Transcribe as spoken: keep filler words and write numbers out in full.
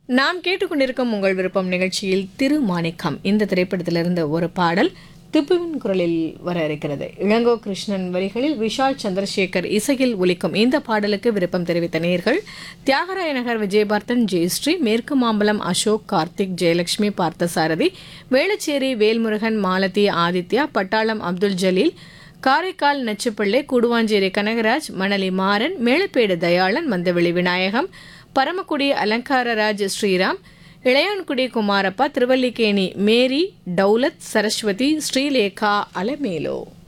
நாம் கேட்டுக்கொண்டிருக்கும் உங்கள் விருப்பம் நிகழ்ச்சியில் திருமாணிக்கம் இந்த திரைப்படத்திலிருந்து ஒரு பாடல் திப்புவின் குரலில் வர இருக்கிறது. இளங்கோ கிருஷ்ணன் வரிகளில் விஷால் சந்திரசேகர் இசையில் ஒலிக்கும் இந்த பாடலுக்கு விருப்பம் தெரிவித்த நேயர்கள் தியாகராய நகர் விஜயபார்த்தன், ஜெயஸ்ரீ, மேற்கு மாம்பலம் அசோக், கார்த்திக், ஜெயலட்சுமி, பார்த்தசாரதி, வேளச்சேரி வேல்முருகன், மாலதி, ஆதித்யா, பட்டாளம் அப்துல் ஜலீல், காரைக்கால் நச்சுப்பிள்ளை, கூடுவாஞ்சேரி கனகராஜ், மணலி மாறன், மேலப்பேடு தயாளன், மந்தவெளி விநாயகம், பரமக்குடி அலங்காரராஜ் ஸ்ரீராம், இளையான்குடி குமாரப்பா, திருவல்லிக்கேணி மேரி, டவுலத், சரஸ்வதி, ஸ்ரீலேகா, அலமேலோ.